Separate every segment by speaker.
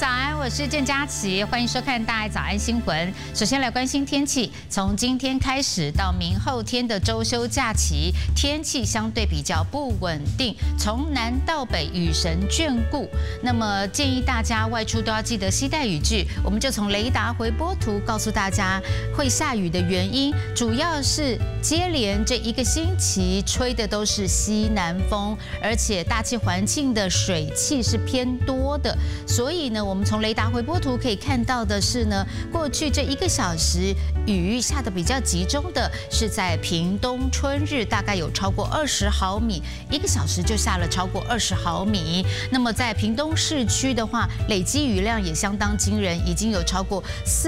Speaker 1: 早安，我是郑佳琪，欢迎收看《大爱早安新闻》。首先来关心天气，从今天开始到明后天的周休假期，天气相对比较不稳定，从南到北雨神眷顾。那么建议大家外出都要记得携带雨具。我们就从雷达回波图告诉大家会下雨的原因，主要是接连这一个星期吹的都是西南风，而且大气环境的水汽是偏多的，所以呢，我们从雷达回波图可以看到的是呢，过去这1个小时雨下的比较集中的是在屏东春日，大概有超过20毫米，1个小时就下了超过20毫米。那么在屏东市区的话，累积雨量也相当惊人，已经有超过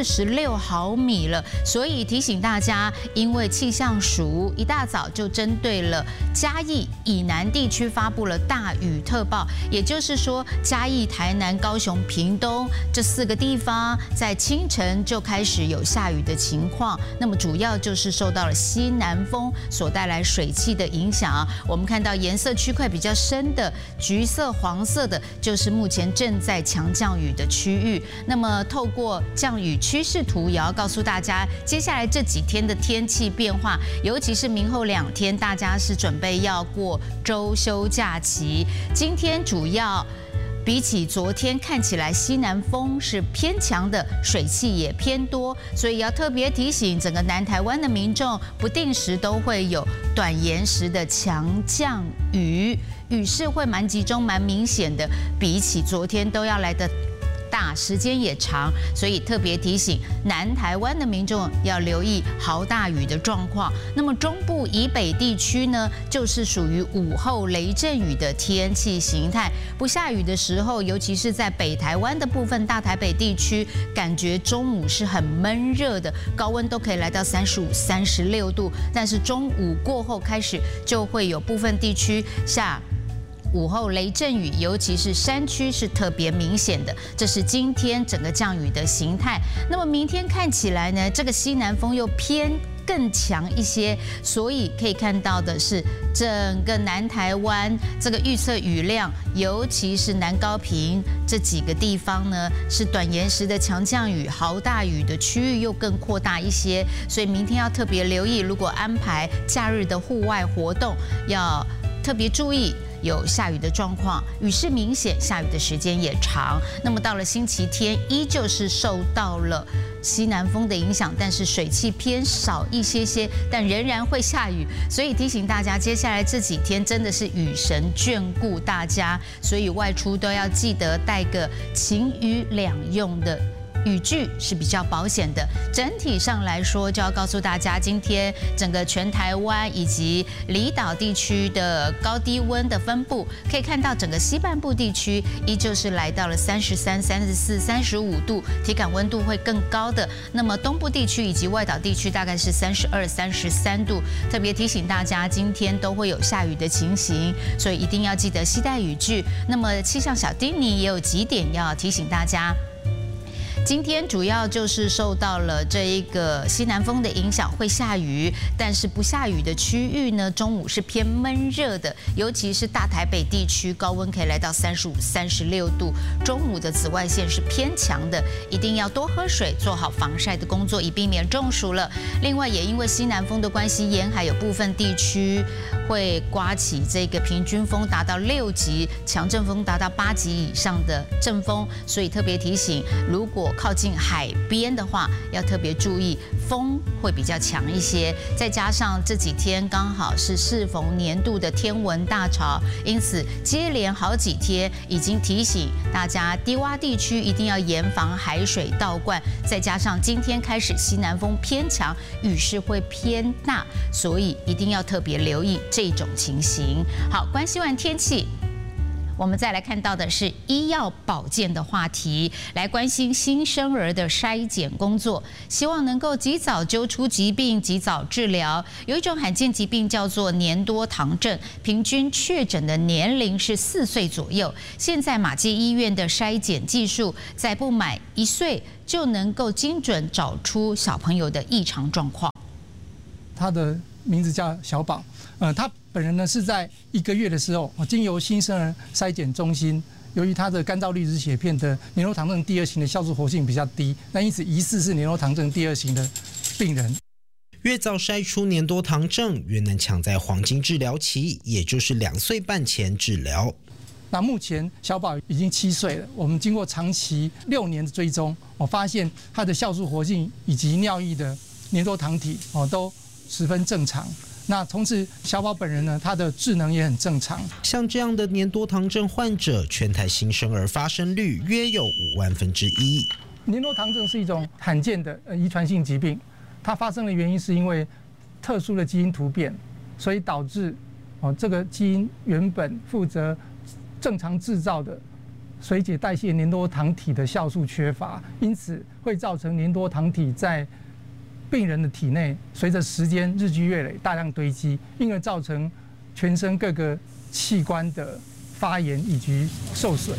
Speaker 1: 46毫米了。所以提醒大家，因为气象署一大早就针对了嘉义以南地区发布了大雨特报，也就是说嘉义、台南、高雄、屏东这4个地方在清晨就开始有下雨的情况。那么主要就是受到了西南风所带来水汽的影响。我们看到颜色区块比较深的橘色、黄色的，就是目前正在强降雨的区域。那么透过降雨趋势图，也要告诉大家，接下来这几天的天气变化，尤其是明后2天，大家是准备要过周休假期。今天主要比起昨天看起来西南风是偏强的，水汽也偏多，所以要特别提醒整个南台湾的民众，不定时都会有短延时的强降雨，雨势会蛮集中、蛮明显的，比起昨天都要来得大，时间也长，所以特别提醒南台湾的民众要留意豪大雨的状况。那么中部以北地区呢，就是属于午后雷阵雨的天气形态。不下雨的时候，尤其是在北台湾的部分，大台北地区，感觉中午是很闷热的，高温都可以来到35、36度。但是中午过后开始，就会有部分地区下午后雷阵雨，尤其是山区是特别明显的，这是今天整个降雨的形态。那么明天看起来呢，这个西南风又偏更强一些，所以可以看到的是，整个南台湾这个预测雨量，尤其是南高屏这几个地方呢，是短延时的强降雨、豪大雨的区域又更扩大一些，所以明天要特别留意，如果安排假日的户外活动，要特别注意有下雨的状况，雨势明显，下雨的时间也长。那么到了星期天，依旧是受到了西南风的影响，但是水汽偏少一些些，但仍然会下雨。所以提醒大家，接下来这几天真的是雨神眷顾大家，所以外出都要记得带个晴雨两用的雨具是比较保险的。整体上来说，就要告诉大家，今天整个全台湾以及离岛地区的高低温的分布，可以看到整个西半部地区依旧是来到了33、34、35度，体感温度会更高的。那么东部地区以及外岛地区大概是32、33度。特别提醒大家，今天都会有下雨的情形，所以一定要记得携带雨具。那么气象小丁尼也有几点要提醒大家。今天主要就是受到了这一个西南风的影响，会下雨，但是不下雨的区域呢，中午是偏闷热的，尤其是大台北地区，高温可以来到35、36度，中午的紫外线是偏强的，一定要多喝水，做好防晒的工作，以避免中暑了。另外，也因为西南风的关系，沿海有部分地区会刮起这个平均风达到6级，强阵风达到8级以上的阵风，所以特别提醒，如果靠近海边的话，要特别注意，风会比较强一些。再加上这几天刚好是适逢年度的天文大潮，因此接连好几天已经提醒大家，低洼地区一定要严防海水倒灌。再加上今天开始西南风偏强，雨势会偏大，所以一定要特别留意这种情形。好，关心完天气，我们再来看到的是医药保健的话题，来关心新生儿的筛检工作，希望能够及早揪出疾病，及早治疗。有一种罕见疾病叫做黏多糖症，平均确诊的年龄是4岁左右。现在马偕医院的筛检技术，在不满1岁就能够精准找出小朋友的异常状况。
Speaker 2: 他的名字叫小宝，他本人呢是在1个月的时候，经由新生儿筛检中心由于它的干燥粒子血片的黏多糖症第2型的酵素活性比较低，那因此疑似是黏多糖症第2型的病人。
Speaker 3: 越早筛出黏多糖症，越能抢在黄金治疗期，也就是2岁半前治疗。
Speaker 2: 那目前小宝已经7岁了，我们经过长期6年的追踪，我发现他的酵素活性以及尿液的黏多糖体都十分正常。那同时，小宝本人呢，他的智能也很正常。
Speaker 3: 像这样的黏多糖症患者，全台新生儿发生率约有5万分之1。
Speaker 2: 黏多糖症是一种罕见的遗传性疾病，它发生的原因是因为特殊的基因突变，所以导致这个基因原本负责正常制造的水解代谢黏多糖体的酵素缺乏，因此会造成黏多糖体在病人的体内随着时间日积月累大量堆积，因而造成全身各个器官的发炎以及受损。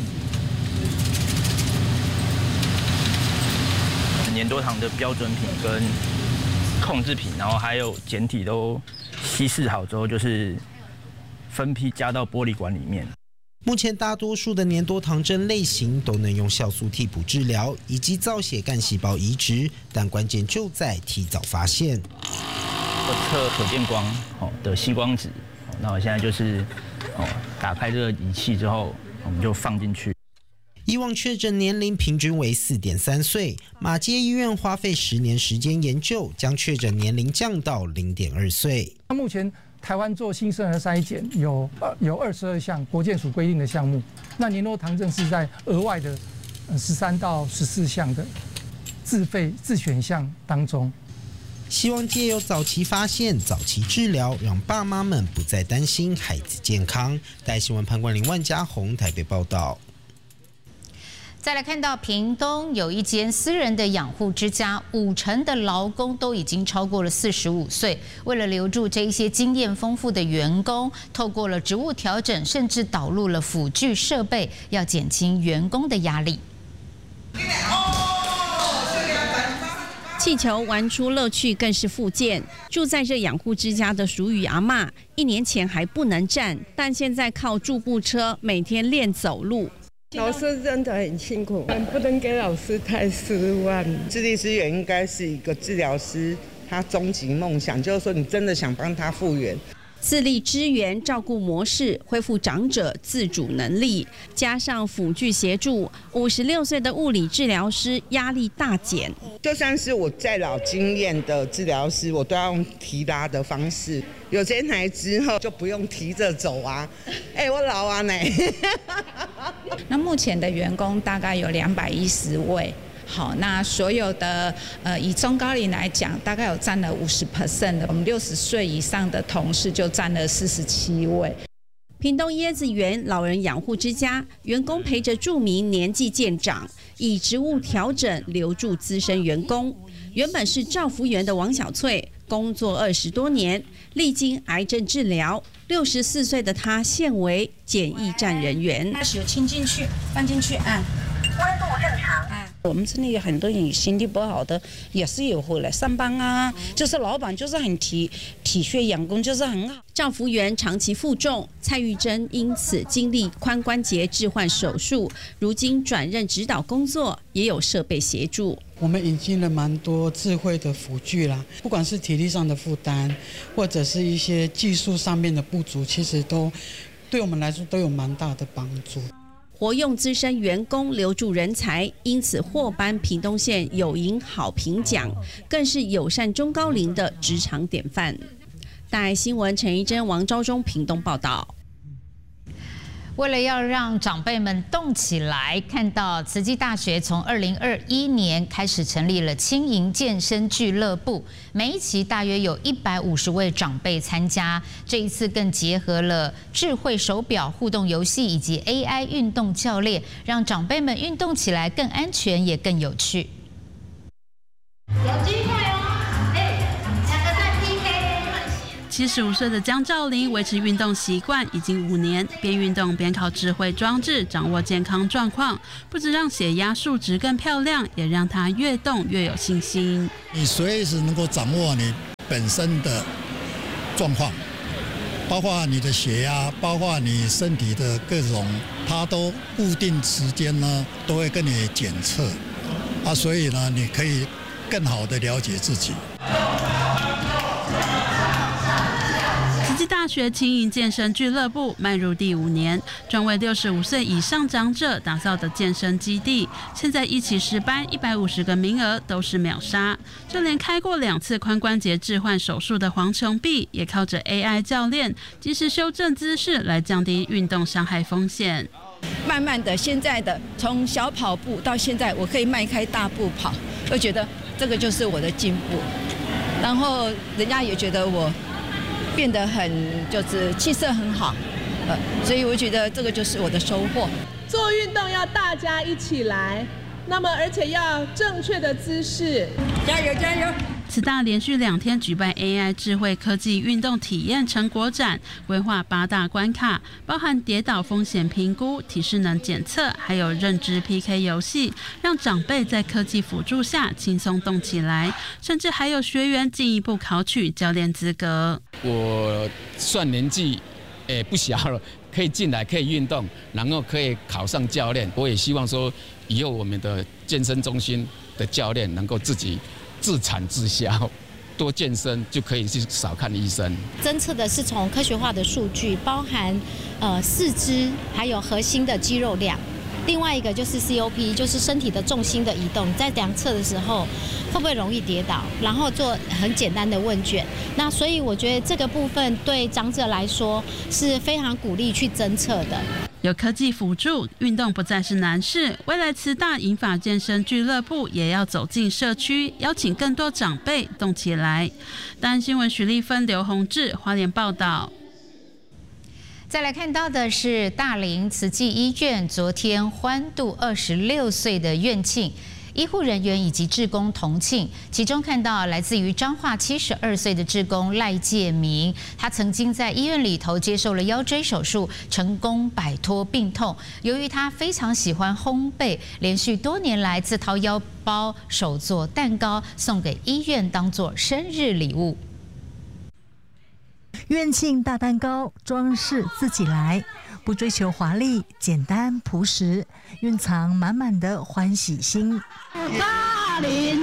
Speaker 4: 黏多糖的标准品跟控制品，然后还有检体都稀释好之后，就是分批加到玻璃管里面。
Speaker 3: 目前大多数的黏多糖症类型都能用酵素替补治疗以及造血干细胞移植，但关键就在提早发现。
Speaker 4: 测可见光的吸光值，那我现在就是打开这个仪器之后，我们就放进去。
Speaker 3: 以往确诊年龄平均为4.3岁，马偕医院花费10年时间研究，将确诊年龄降到0.2岁。
Speaker 2: 目前台湾做新生儿筛检有22项国健署规定的项目，那黏多糖症是在额外的13到14项的自选项当中。
Speaker 3: 希望借由早期发现、早期治疗，让爸妈们不再担心孩子健康。台新闻潘冠霖、万家宏台北报道。
Speaker 1: 再来看到屏东有一间私人的养护之家，50%的劳工都已经超过了45岁。为了留住这一些经验丰富的员工，透过了职务调整，甚至导入了辅具设备，要减轻员工的压力。
Speaker 5: 气球玩出乐趣更是附件。住在这养护之家的淑宇阿嬷，1年前还不能站，但现在靠助步车每天练走路。
Speaker 6: 老师真的很辛苦，不能给老师太失望。
Speaker 7: 智力资源应该是一个治疗师他终极梦想，就是说你真的想帮他复原。
Speaker 5: 自立支援照顾模式，恢复长者自主能力，加上辅具协助，56岁的物理治疗师压力大减。
Speaker 7: 就算是我再老经验的治疗师，我都要用提拉的方式。有这台之后就不用提着走啊，我老啊呢。
Speaker 8: 那目前的员工大概有210位。好，那所有的以中高龄来讲，大概有占了50%的，我们60岁以上的同事就占了47位。
Speaker 5: 屏东椰子园老人养护之家，员工陪着住民年纪渐长，以职务调整留住资深员工。原本是照服员的王小翠，工作20多年，历经癌症治疗，64岁的她现为检疫站人员。
Speaker 9: 开始有亲进去，放进去，温度正常。
Speaker 10: 我们这里有很多人心地不好的，也是有回来上班啊。就是老板就是很体恤员工，就是很好。
Speaker 5: 照服员长期负重，蔡玉珍因此经历髋关节置换手术，如今转任指导工作，也有设备协助。
Speaker 11: 我们引进了蛮多智慧的辅具啦，不管是体力上的负担，或者是一些技术上面的不足，其实都对我们来说都有蛮大的帮助。
Speaker 5: 活用资深员工，留住人才，因此获颁屏东县友营好评奖，更是友善中高龄的职场典范。大爱新闻陈怡珍、王昭忠屏东报道。
Speaker 1: 为了要让长辈们动起来，看到慈济大学从2021年开始成立了轻盈健身俱乐部，每一期大约有150位长辈参加。这一次更结合了智慧手表、互动游戏以及 AI 运动教练，让长辈们运动起来更安全也更有趣。
Speaker 12: 有机会哦，2个在 PK。
Speaker 13: 75岁的江兆林维持运动习惯已经5年，边运动边靠智慧装置掌握健康状况，不止让血压数值更漂亮，也让他越动越有信心。
Speaker 14: 你随时能够掌握你本身的状况， 包括你的血压，包括你身体的各种，它都固定时间呢都会跟你检测啊，所以呢你可以更好的了解自己。
Speaker 13: 慈济大学轻盈健身俱乐部迈入第5年，专为65岁以上长者打造的健身基地，现在一期10班150个名额都是秒杀，就连开过2次髋关节置换手术的黄琼碧，也靠着 AI 教练及时修正姿势来降低运动伤害风险。
Speaker 15: 慢慢的，现在的从小跑步到现在，我可以迈开大步跑，我觉得这个就是我的进步，然后人家也觉得我变得就是气色很好，所以我觉得这个就是我的收获。
Speaker 16: 做运动要大家一起来，那么而且要正确的姿势，加油加油！
Speaker 13: 慈大连续2天举办 AI 智慧科技运动体验成果展，规划8大关卡，包含跌倒风险评估、体适能检测，还有认知 PK 游戏，让长辈在科技辅助下轻松动起来，甚至还有学员进一步考取教练资格。
Speaker 17: 我算年纪不小了，可以进来可以运动，然后可以考上教练。我也希望说，以后我们的健身中心的教练能够自己自产自销，多健身就可以去少看医生。
Speaker 18: 侦测的是从科学化的数据，包含四肢还有核心的肌肉量。另外一个就是 COP， 就是身体的重心的移动，在量测的时候会不会容易跌倒，然后做很简单的问卷。那所以我觉得这个部分对长者来说是非常鼓励去侦测的。
Speaker 13: 有科技辅助，运动不再是难事。未来慈大银发健身俱乐部也要走进社区，邀请更多长辈动起来。大安新闻许丽芬、刘宏志花莲报道。
Speaker 1: 再来看到的是大林慈济医院昨天欢度26岁的院庆，医护人员以及志工同庆，其中看到来自于彰化72岁的志工赖介明，他曾经在医院里头接受了腰椎手术，成功摆脱病痛。由于他非常喜欢烘焙，连续多年来自掏腰包手做蛋糕，送给医院当作生日礼物。
Speaker 19: 院庆大蛋糕装饰自己来，不追求华丽，简单朴实，蕴藏满满的欢喜心。
Speaker 12: 大林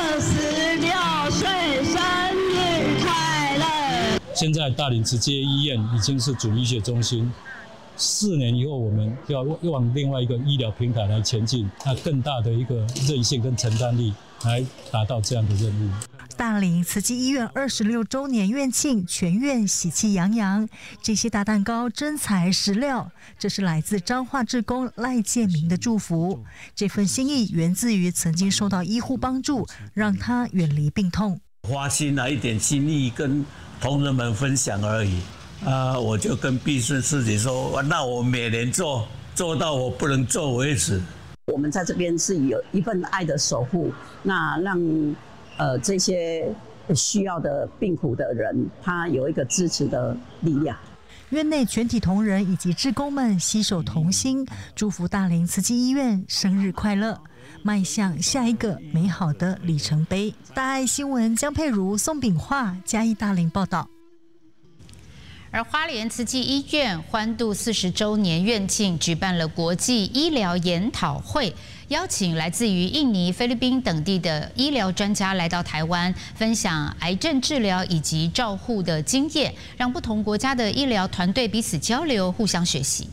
Speaker 12: 26岁生日快乐！
Speaker 20: 现在大林慈济医院已经是准医学中心，4年以后我们要往另外一个医疗平台来前进，那更大的一个韧性跟承担力来达到这样的任务。
Speaker 19: 大林慈济医院26周年院庆，全院喜气洋洋。这些大蛋糕真材实料，这是来自彰化志工赖介明的祝福。这份心意源自于曾经受到医护帮助，让他远离病痛。
Speaker 21: 花心了一点心意跟同仁们分享而已。我就跟必顺师姐说，那我每年做到我不能做为止。
Speaker 22: 我们在这边是有一份爱的守护，那让这些需要的病苦的人，他有一个支持的力量。
Speaker 19: 院内全体同仁以及志工们携手同心，祝福大林慈济医院生日快乐，迈向下一个美好的里程碑。大爱新闻江佩如、宋炳化嘉义大林报道。
Speaker 1: 而花莲慈济医院欢度40周年院庆，举办了国际医疗研讨会，邀请来自于印尼、菲律宾等地的医疗专家来到台湾，分享癌症治疗以及照护的经验，让不同国家的医疗团队彼此交流，互相学习。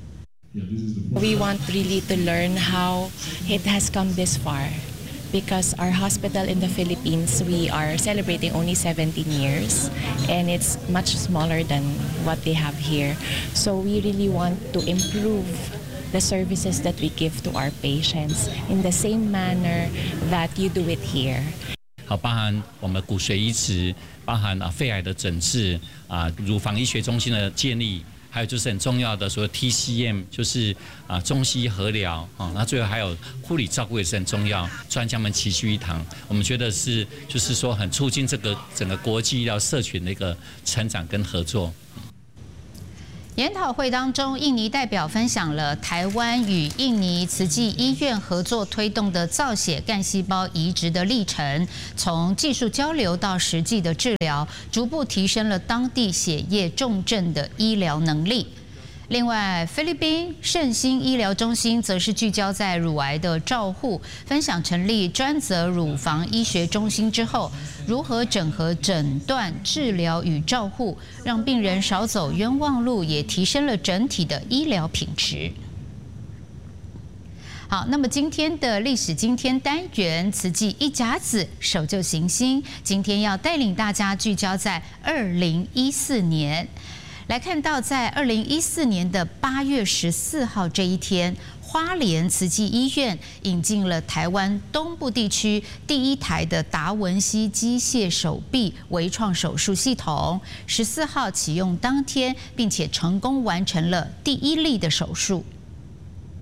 Speaker 23: We want really to learn how it has come this far. Because our hospital in the Philippines, we are celebrating only 17 years, and it's much smaller than what they have here. So we really want to improve the services that we give to our patients in the same manner that you do it here.
Speaker 24: 好，包含我们骨髓移植，包含肺癌的诊治，乳房医学中心的建立。还有就是很重要的，所谓 TCM 就是中西合疗那最后还有护理照顾也是很重要，专家们齐聚一堂，我们觉得是就是说很促进这个整个国际医疗社群的一个成长跟合作。
Speaker 1: 研讨会当中，印尼代表分享了台湾与印尼慈济医院合作推动的造血干细胞移植的历程，从技术交流到实际的治疗，逐步提升了当地血液重症的医疗能力。另外，菲律宾圣心医疗中心则是聚焦在乳癌的照护，分享成立专责乳房医学中心之后，如何整合诊断、治疗与照护，让病人少走冤枉路，也提升了整体的医疗品质。好，那么今天的历史今天单元，慈济一甲子守旧行星，今天要带领大家聚焦在2014年。来看到，在2014年的8月14号这一天，花莲慈济医院引进了台湾东部地区第一台的达文西机械手臂微创手术系统，14号启用当天，并且成功完成了第1例的手术。